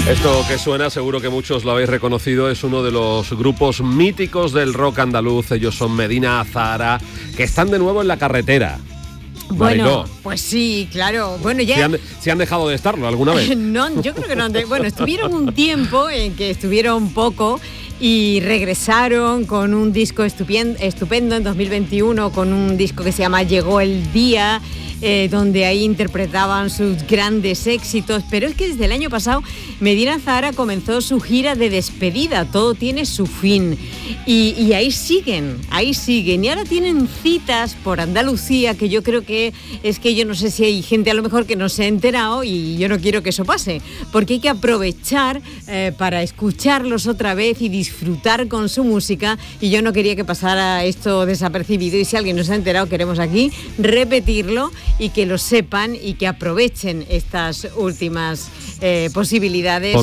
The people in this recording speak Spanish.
Esto que suena, seguro que muchos lo habéis reconocido, es uno de los grupos míticos del rock andaluz. Ellos son Medina Azahara, que están de nuevo en la carretera. Bueno, Mariló. pues sí, claro. Bueno, ya. ¿Si han dejado de estarlo alguna vez? No, yo creo que no. Bueno, estuvieron un tiempo en que estuvieron poco y regresaron con un disco estupendo en 2021, con un disco que se llama Llegó el Día, donde ahí interpretaban sus grandes éxitos. Pero es que desde el año pasado Medina Azahara comenzó su gira de despedida. Todo tiene su fin y ahí siguen. Y ahora tienen citas por Andalucía, que yo creo que es que yo no sé si hay gente a lo mejor que no se ha enterado, y yo no quiero que eso pase, porque hay que aprovechar para escucharlos otra vez y disfrutar con su música, y yo no quería que pasara esto desapercibido, y si alguien no se ha enterado queremos aquí repetirlo y que lo sepan y que aprovechen estas últimas posibilidades